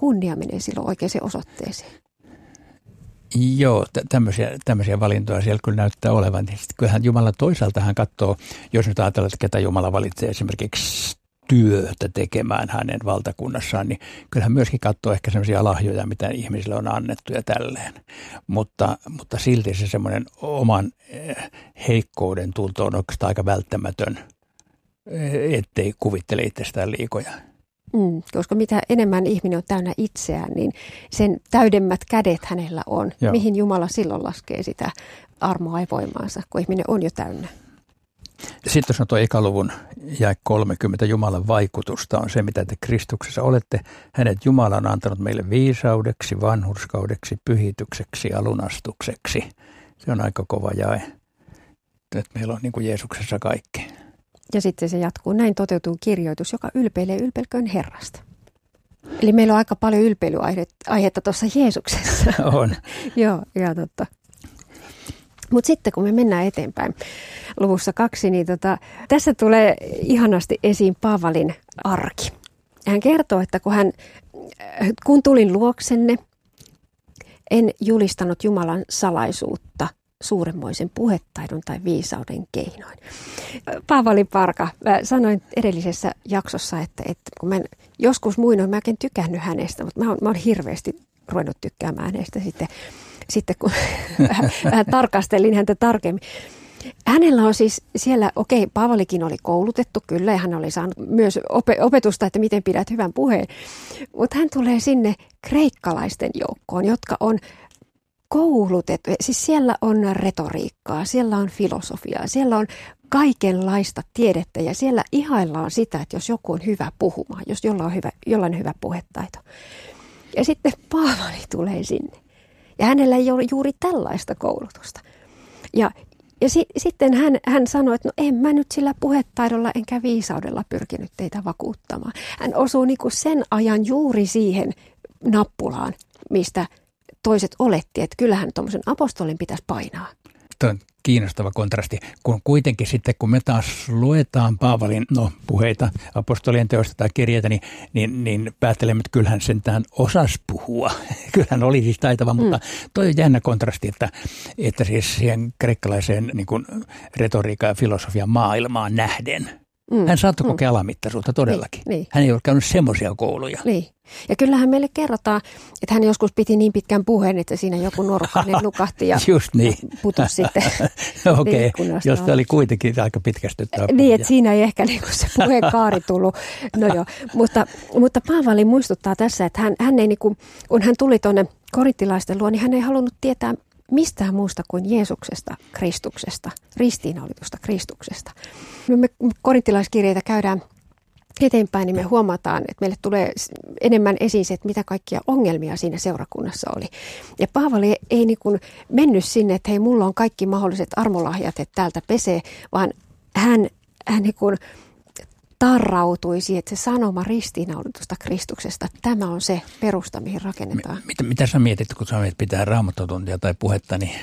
kunnia menee silloin oikeaan osoitteeseen. Joo, tämmöisiä valintoja siellä kyllä näyttää olevan. Kyllähän Jumala toisaalta hän katsoo, jos nyt ajatellaan, että ketä Jumala valitsee esimerkiksi työtä tekemään hänen valtakunnassaan, niin kyllähän myöskin katsoo ehkä sellaisia lahjoja, mitä ihmisille on annettu ja tälleen. Mutta silti se semmoinen oman heikkouden tunto on oikeastaan aika välttämätön, ettei kuvittele itsestään liikoja. Koska mitä enemmän ihminen on täynnä itseään, niin sen täydemmät kädet hänellä on. Joo. Mihin Jumala silloin laskee sitä armoa ja voimaansa, kun ihminen on jo täynnä. Sitten jos on tuo ekaluvun jae 30 Jumalan vaikutusta on se, mitä te Kristuksessa olette. Hänet Jumala on antanut meille viisaudeksi, vanhurskaudeksi, pyhitykseksi, alunastukseksi. Se on aika kova jae. Että meillä on niin kuin Jeesuksessa kaikki. Ja sitten se jatkuu. Näin toteutuu kirjoitus, joka ylpeilee ylpeilköön Herrasta. Eli meillä on aika paljon ylpeilyaihetta tuossa Jeesuksessa. On. Joo, ja totta. Mutta sitten kun me mennään eteenpäin luvussa 2, niin tässä tulee ihanasti esiin Paavalin arki. Hän kertoo, että kun tulin luoksenne, en julistanut Jumalan salaisuutta suuremmoisen puhetaidon tai viisauden keinoin. Paavali Parka, mä sanoin edellisessä jaksossa, että kun mä joskus muinoin, mä oikein tykännyt hänestä, mutta mä oon hirveästi ruvennut tykkäämään hänestä sitten kun vähän tarkastelin häntä tarkemmin. Hänellä on siis siellä, Paavalikin oli koulutettu kyllä ja hän oli saanut myös opetusta, että miten pidät hyvän puheen. Mutta hän tulee sinne kreikkalaisten joukkoon, jotka on koulutettu. Siis siellä on retoriikkaa, siellä on filosofiaa, siellä on kaikenlaista tiedettä ja siellä ihaillaan sitä, että jos joku on hyvä puhumaan, jos jollain on hyvä puhetaito. Ja sitten Paavali tulee sinne. Ja hänellä ei ole juuri tällaista koulutusta. Ja sitten hän sanoi, että no en mä nyt sillä puhetaidolla enkä viisaudella pyrkinyt teitä vakuuttamaan. Hän osuu niin kuin sen ajan juuri siihen nappulaan, mistä toiset olettiin, että kyllähän tuommoisen apostolin pitäisi painaa. Tämä on kiinnostava kontrasti, kun kuitenkin sitten kun me taas luetaan Paavalin puheita, apostolien teosta tai kirjeitä, niin päättelemme, että kyllähän sentään osasi puhua. Kyllähän oli siis taitava, mutta toi on jännä kontrasti, että siis siihen kreikkalaiseen niin kuin retoriikan ja filosofian maailmaan nähden. Hän saattoi kokea alamittaisuutta todellakin. Niin. Hän ei ole käynyt semmoisia kouluja. Niin. Ja kyllähän meille kerrotaan, että hän joskus piti niin pitkän puheen, että siinä joku norukkainen nukahti ja putosi sitten. Okei, josta oli kuitenkin aika pitkästyttävä puhe. Niin, että siinä ei ehkä niin se puheen kaari tullut. No joo, mutta Paavali muistuttaa tässä, että hän ei, niin kuin, kun hän tuli tuonne korinttilaisten luo, niin hän ei halunnut tietää mistään muusta kuin Jeesuksesta, Kristuksesta, ristiinnaulitusta Kristuksesta. Nyt me korinttilaiskirjeitä käydään eteenpäin, niin me huomataan, että meille tulee enemmän esiin se, että mitä kaikkia ongelmia siinä seurakunnassa oli. Ja Paavali ei niin kuin mennyt sinne, että hei, mulla on kaikki mahdolliset armolahjat, että täältä pesee, vaan hän niin kuin tarrautui siihen, että se sanoma ristiinnaulitusta Kristuksesta, tämä on se perusta, mihin rakennetaan. Mitä sä mietit, kun sä mietit pitää raamattotuntia tai puhetta, niin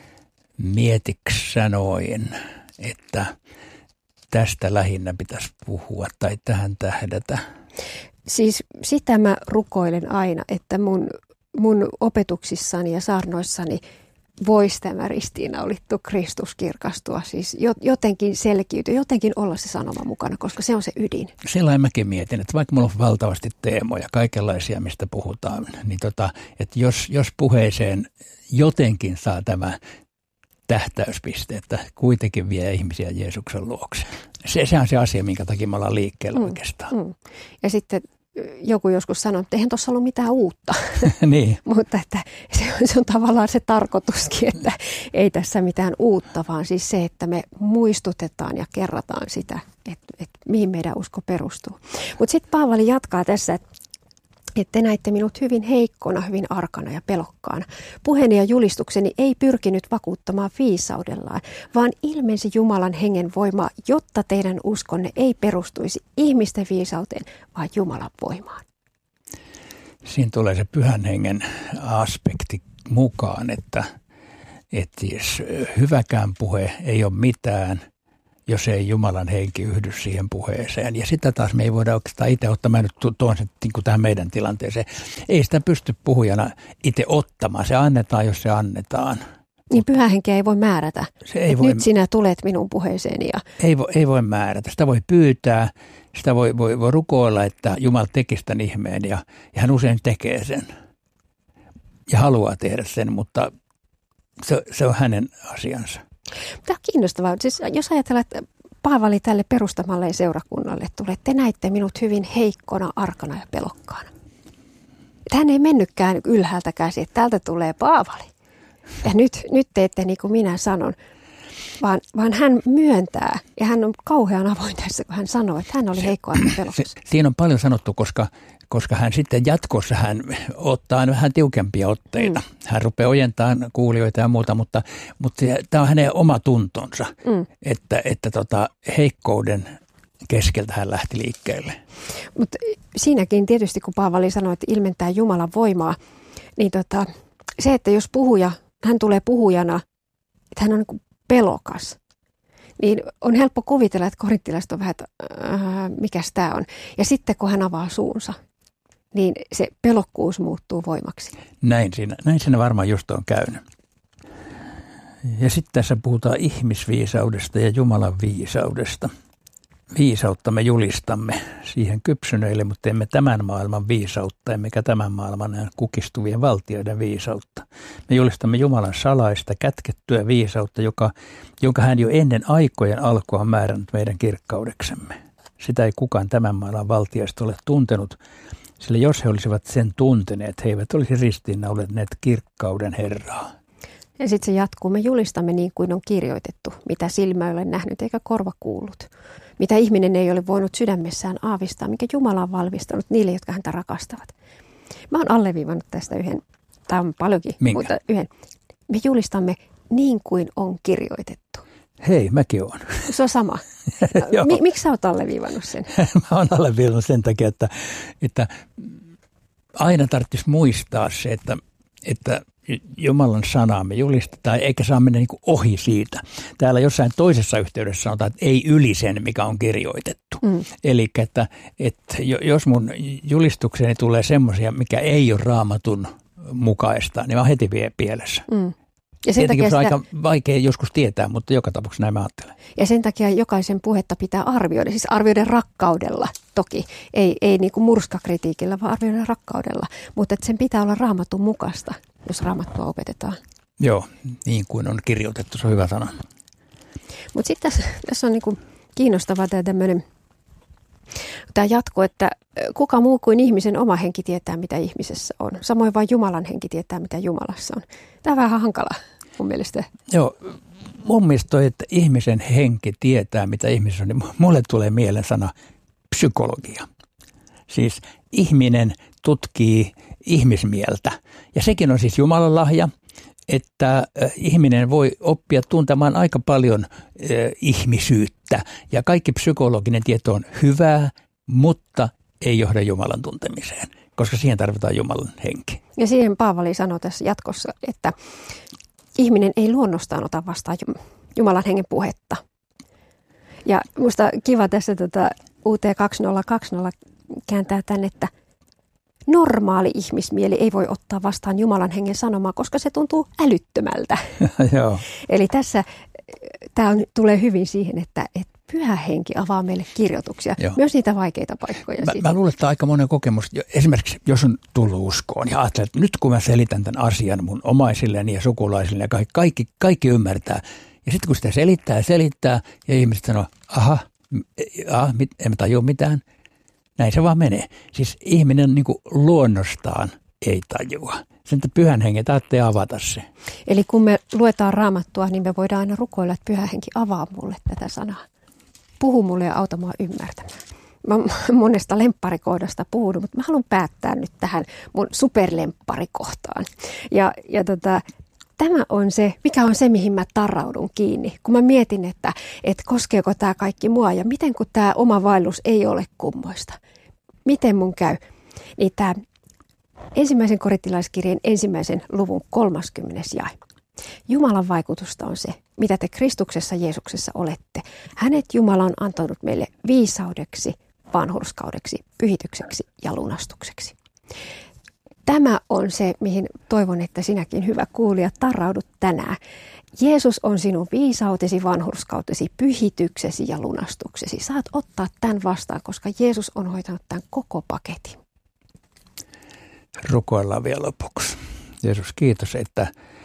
mietitkö sanoin, että tästä lähinnä pitäisi puhua tai tähän tähdätä? Siis sitä mä rukoilen aina, että mun opetuksissani ja saarnoissani voisi tämä ristiinnaulittu Kristus kirkastua, siis jotenkin selkiytyä, jotenkin olla se sanoma mukana, koska se on se ydin. Sellainen mäkin mietin, että vaikka mulla on valtavasti teemoja, kaikenlaisia, mistä puhutaan, niin että jos puheeseen jotenkin saa tämä tähtäyspiste, että kuitenkin vie ihmisiä Jeesuksen luokse. Se on se asia, minkä takia me ollaan liikkeellä oikeastaan. Ja sitten joku joskus sanoi, että eihän tuossa ollut mitään uutta. Niin. Mutta että se on tavallaan se tarkoituskin, että ei tässä mitään uutta, vaan siis se, että me muistutetaan ja kerrataan sitä, että mihin meidän usko perustuu. Mutta sitten Paavali jatkaa tässä, että te näitte minut hyvin heikkona, hyvin arkana ja pelokkaana. Puheeni ja julistukseni ei pyrkinyt vakuuttamaan viisaudellaan, vaan ilmensi Jumalan hengen voimaa, jotta teidän uskonne ei perustuisi ihmisten viisauteen, vaan Jumalan voimaan. Siinä tulee se pyhän hengen aspekti mukaan, että jos hyväkään puhe ei ole mitään, jos ei Jumalan henki yhdy siihen puheeseen. Ja sitä taas me ei voida oikeastaan itse ottaa. Mä nyt tuon sen niin tähän meidän tilanteeseen. Ei sitä pysty puhujana itse ottamaan. Se annetaan, jos se annetaan. Niin pyhä henki ei voi määrätä. Nyt sinä tulet minun puheeseeni. Ja... Ei voi määrätä. Sitä voi pyytää. Sitä voi rukoilla, että Jumala tekisi tämän ihmeen. Ja hän usein tekee sen. Ja haluaa tehdä sen, mutta se on hänen asiansa. Tämä on kiinnostavaa. Siis jos ajatellaan, että Paavali tälle perustamalle seurakunnalle tulee, te näitte minut hyvin heikkona, arkana ja pelokkaana. Hän ei mennytkään ylhäältä käsi, että täältä tulee Paavali. Ja nyt teette niin kuin minä sanon, vaan hän myöntää ja hän on kauhean avoin tässä, kun hän sanoo, että hän oli heikko, arka, pelokas. Siinä on paljon sanottu, koska hän sitten jatkossa hän ottaa vähän tiukempia otteita. Hän rupeaa ojentamaan kuulijoita ja muuta, mutta tämä on hänen oma tuntonsa, että heikkouden keskeltä hän lähti liikkeelle. Mutta siinäkin tietysti, kun Paavali sanoi, että ilmentää Jumalan voimaa, niin se, että jos hän tulee puhujana, että hän on niin kuin pelokas, niin on helppo kuvitella, että korinttilaiset on vähän, että mikäs tämä on. Ja sitten kun hän avaa suunsa, niin se pelokkuus muuttuu voimaksi. Näin siinä varmaan just on käynyt. Ja sitten tässä puhutaan ihmisviisaudesta ja Jumalan viisaudesta. Viisautta me julistamme siihen kypsyneille, mutta emme tämän maailman viisautta, emmekä tämän maailman kukistuvien valtioiden viisautta. Me julistamme Jumalan salaista, kätkettyä viisautta, jonka hän jo ennen aikojen alkua on määrännyt meidän kirkkaudeksemme. Sitä ei kukaan tämän maailman valtioista ole tuntenut, sillä jos he olisivat sen tunteneet, he eivät olisi ristiinnaulineet kirkkauden Herraa. Ja sitten se jatkuu. Me julistamme niin kuin on kirjoitettu, mitä silmä ei ole nähnyt eikä korva kuullut. Mitä ihminen ei ole voinut sydämessään aavistaa, mikä Jumala on valmistanut niille, jotka häntä rakastavat. Mä oon alleviivannut tästä yhden, tai on paljonkin, mutta yhden. Me julistamme niin kuin on kirjoitettu. Hei, mäkin oon. Se on sama. Miksi sä oot alleviivannut sen? Mä oon alleviivannut sen takia, että aina tarvitsisi muistaa se, että Jumalan sanaa me julistetaan, eikä saa mennä niin kuin ohi siitä. Täällä jossain toisessa yhteydessä sanotaan, että ei yli sen, mikä on kirjoitettu. Eli että jos mun julistukseni tulee semmoisia, mikä ei ole Raamatun mukaista, niin mä heti vie pielessä. Ja sen takia se on aika vaikea joskus tietää, mutta joka tapauksessa näin mä ajattelen. Ja sen takia jokaisen puhetta pitää arvioida, siis arvioida rakkaudella toki, ei niin kuin murskakritiikillä, vaan arvioida rakkaudella. Mutta sen pitää olla Raamatun mukaista, jos Raamattua opetetaan. Joo, niin kuin on kirjoitettu, se on hyvä sana. Mutta sitten tässä on niin kuin kiinnostavaa tämä jatko, että kuka muu kuin ihmisen oma henki tietää, mitä ihmisessä on. Samoin vain Jumalan henki tietää, mitä Jumalassa on. Tämä on vähän hankala mun mielestä. Joo, mun mielestä toi, että ihmisen henki tietää, mitä ihmisessä on, niin mulle tulee mieleen sana psykologia. Siis ihminen tutkii ihmismieltä ja sekin on siis Jumalan lahja, että ihminen voi oppia tuntemaan aika paljon ihmisyyttä ja kaikki psykologinen tieto on hyvää, mutta ei johda Jumalan tuntemiseen, koska siihen tarvitaan Jumalan henki. Ja siihen Paavali sanoi tässä jatkossa, että ihminen ei luonnostaan ota vastaan Jumalan hengen puhetta. Ja musta kiva tässä UT 2020 kääntää tänne, että normaali ihmismieli ei voi ottaa vastaan Jumalan hengen sanomaa, koska se tuntuu älyttömältä. Joo. Eli tässä tämä tulee hyvin siihen, että Pyhä Henki avaa meille kirjoituksia, myös niitä vaikeita paikkoja. Mä luulen, että aika monen kokemus, esimerkiksi jos on tullut uskoon ja ajattelee, että nyt kun mä selitän tämän asian mun omaisilleni ja sukulaisille ja kaikki ymmärtää. Ja sitten kun sitä selittää ja ihmiset sanoo, en mä tajua mitään. Näin se vaan menee. Siis ihminen niin kuin luonnostaan ei tajua. Sen Pyhän Hengen tarvitsee avata se. Eli kun me luetaan Raamattua, niin me voidaan aina rukoilla, että Pyhä Henki avaa mulle tätä sanaa. Puhu mulle ja auta mua ymmärtämään. Mä monesta lempparikohdasta puhunut, mutta mä haluan päättää nyt tähän mun superlempparikohtaan. Ja tämä on se, mikä on se, mihin mä tarraudun kiinni. Kun mä mietin, että koskeeko tämä kaikki mua ja miten kun tämä oma vaellus ei ole kummoista. Miten mun käy? Niin tämä ensimmäisen korinttilaiskirjeen 1. luvun 30. jae. Jumalan vaikutusta on se, mitä te Kristuksessa Jeesuksessa olette. Hänet Jumala on antanut meille viisaudeksi, vanhurskaudeksi, pyhitykseksi ja lunastukseksi. Tämä on se, mihin toivon, että sinäkin, hyvä kuulija, tarraudut tänään. Jeesus on sinun viisautesi, vanhurskautesi, pyhityksesi ja lunastuksesi. Saat ottaa tämän vastaan, koska Jeesus on hoitanut tämän koko paketin. Rukoillaan vielä lopuksi. Jeesus, kiitos, että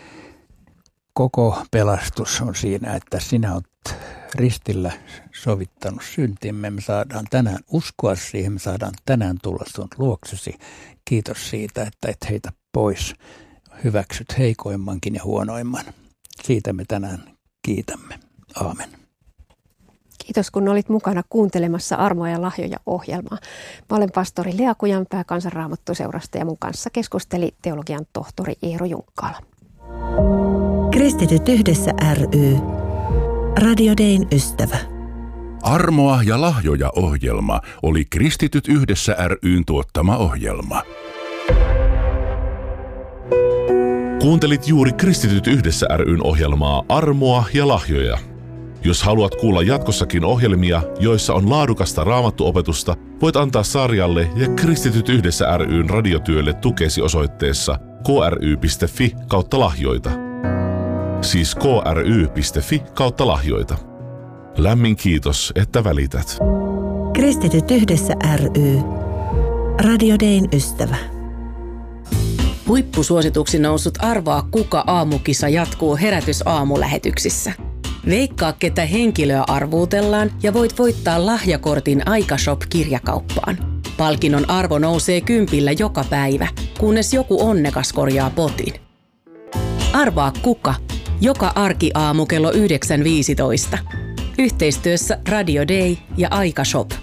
koko pelastus on siinä, että sinä olet ristillä sovittanut syntimme. Me saadaan tänään uskoa siihen, me saadaan tänään tulla sun luoksesi. Kiitos siitä, että et heitä pois. Hyväksyt heikoimmankin ja huonoimman. Siitä me tänään kiitämme. Aamen. Kiitos, kun olit mukana kuuntelemassa Armoa ja lahjoja -ohjelmaa. Mä olen pastori Lea Kujanpää Kansanraamattuseurasta ja mun kanssa keskusteli teologian tohtori Eero Junkkala. Kristityt yhdessä ry. Radio Dayn ystävä. Armoa ja lahjoja -ohjelma oli Kristityt yhdessä ry:n tuottama ohjelma. Kuuntelit juuri Kristityt yhdessä ry:n ohjelmaa Armoa ja lahjoja. Jos haluat kuulla jatkossakin ohjelmia, joissa on laadukasta raamattuopetusta, voit antaa sarjalle ja Kristityt yhdessä ry:n radiotyölle tukesi osoitteessa kry.fi/lahjoita. Siis kry.fi/lahjoita. Lämmin kiitos, että välität. Kristityt yhdessä ry. Radio Dayn ystävä. Huippusuosituksi noussut Arvaa kuka -aamukisa jatkuu Herätys-aamulähetyksissä. Veikkaa, ketä henkilöä arvuutellaan ja voit voittaa lahjakortin Aikashop-kirjakauppaan. Palkinnon arvo nousee 10 joka päivä, kunnes joku onnekas korjaa potin. Arvaa kuka, joka arkiaamu kello 9.15. Yhteistyössä Radio Day ja Aikashop.